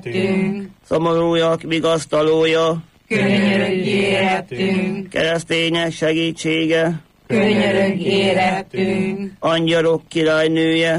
szomorúak vigasztalója, könyörögj érettünk, keresztények segítsége, könyörögj érettünk, angyalok királynője,